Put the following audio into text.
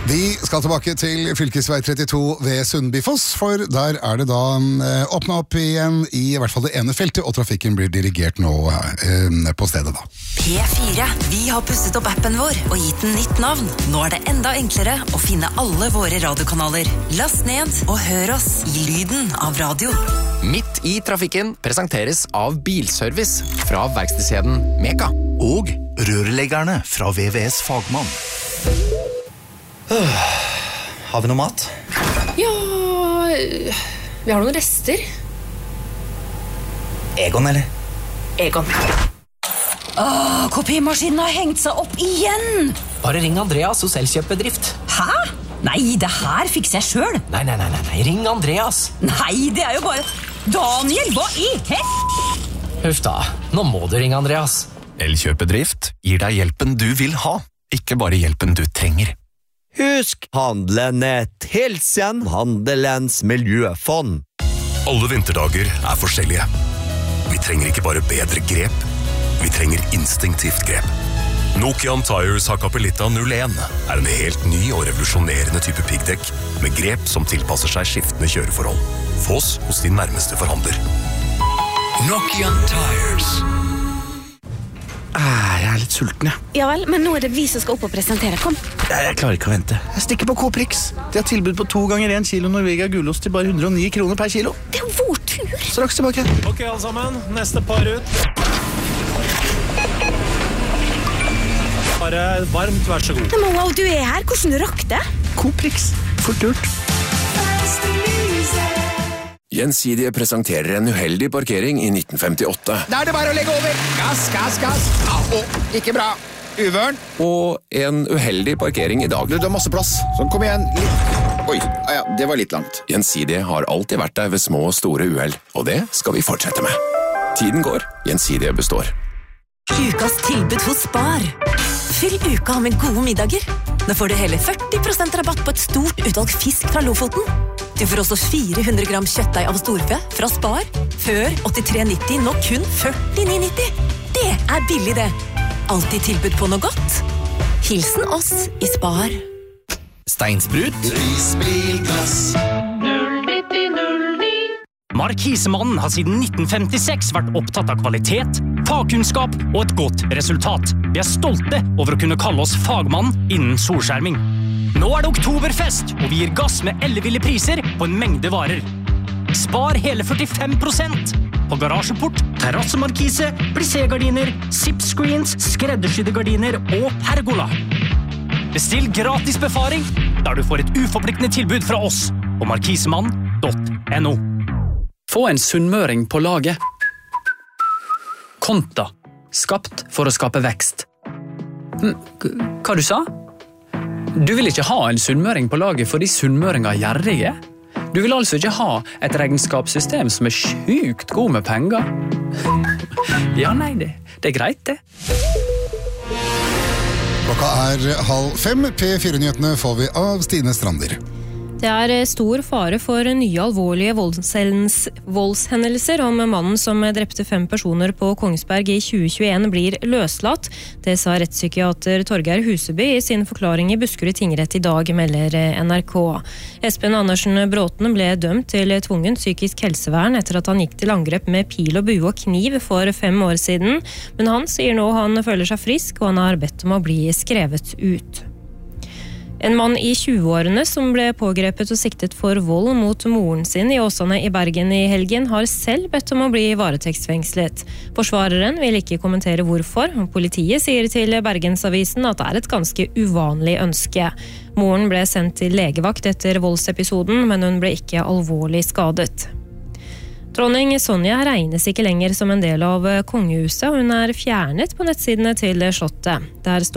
Vi skal tilbake til fylkesvei 32 ved Sundbyfoss, for der det da åpnet opp igjen i hvert fall det ene feltet, og trafikken blir dirigert nå på stedet da. P4, vi har pusset opp appen vår og gitt den nytt navn. Nå det enda enklere å finne alle våre radiokanaler. Last ned og hør oss i lyden av radio. Midt i trafikken presenteres av Bilservice fra verkstedskjeden Meka. Og rørleggerne fra VVS Fagmann. Har vi noe mat? Ja, vi har noen rester. Egon, eller? Egon. Kopimaskinen har hengt seg opp igjen! Bare ring Andreas hos Elkjøpbedrift. Hæ? Nei, det her fikser jeg selv. Nei, ring Andreas. Nei, det jo bare... Daniel, hva i Huff da, nå må du ringe Andreas. Elkjøpedrift gir deg hjelpen du vil ha, ikke bare hjelpen du trenger. Husk Handlenett, Hilsen Handelens miljøfond. Alle vinterdager forskjellige. Vi trenger ikke bare bedre grep, vi trenger instinktivt grep. Nokian Tires Hakkapelitta 01 en helt ny og revolusjonerende type piggdekk med grep som tilpasser seg skiftende kjøreforhold. Få oss hos din nærmeste forhandler. Nokian Tires. Jeg litt sulten, jeg. Ja vel, men nå det vi som skal opp og presentere. Kom. Jeg klarer ikke å vente. Jeg stikker på K-Prix. De har tilbud på 2 ganger 1 kilo Norvegia gulost til bare 109 kroner per kilo. Det vår tur. Straks tilbake. Ok, alle sammen. Neste par ut. Bare varmt, vær så god. Men wow, du her. Hvordan du rakk det? K-Prix. Fort gjort. Gjensidige presenterer en uheldig parkering i 1958. Da det bare å legge over. Gass. Ikke bra. Uvørn. Og en uheldig parkering i dag. Du har masse plass. Sånn, kom igjen. Oi, ja, det var litt langt. Gjensidige har alltid vært der ved små og store uheld, og det skal vi fortsette med. Tiden går, Gjensidige består. Ukas tilbud hos Spar. Fyll uka med gode middager. Nå får du hele 40% rabatt på et stort utvalg fisk fra Lofoten. Du får også 400 gram kjøttdeig av storfe fra Spar. Før 83,90, nå kun 49,90. Det billig det. Alltid tilbud på noe godt. Hilsen oss i Spar. Steinsprut. Prisbilglass. 09009. Markisemannen har siden 1956 vært opptatt av kvalitet, fagkunnskap og et godt resultat. Vi stolte over å kunne kalle oss fagmann innen solskjerming. Nå det oktoberfest, og vi gir gass med elleville priser på en mengde varer. Spar hele 45% på garasjeport, terrassemarkise, plissé-gardiner, zip-screens, skreddersydde gardiner og pergola. Bestill gratis befaring, der du får et uforpliktende tilbud fra oss på markisemann.no. Få en sunnmøring på laget. Konta. Skapt for å skape vekst. Hva du sa? Du vil ikke ha en sunnmøring på laget fordi sunnmøringer gjerrige? Du vil altså ikke ha et regnskapssystem som sjukt god med penger? Ja, nei, det greit det. Klokka 4:30. P4-nyhetene får vi av Stine Strander. Det stor fare for nye alvorlige voldshendelser om mannen som drepte 5 personer på Kongsberg i 2021 blir løslatt. Det sa rettspsykiater Torgeir Huseby i sin forklaring i Buskerud tingrett i dag, melder NRK. Espen Andersen Bråten ble dømt til tvungent psykisk helsevern etter at han gikk til angrep med pil og bue og kniv for 5 år siden, men han sier nå han føler seg frisk og han har bedt om å bli skrevet ut. En mann i 20-årene som ble pågrepet og siktet for vold mot moren sin i Åsane i Bergen i helgen, har selv bedt om å bli varetektsfengslet. Forsvareren vil ikke kommentere hvorfor. Politiet sier til Bergensavisen at det et ganske uvanlig ønske. Moren ble sendt til legevakt etter voldsepisoden, men hun ble ikke alvorlig skadet. Dronning Sonja regnes ikke lenger som en del av kongehuset, og hun fjernet på nettsidene til slottet. Der står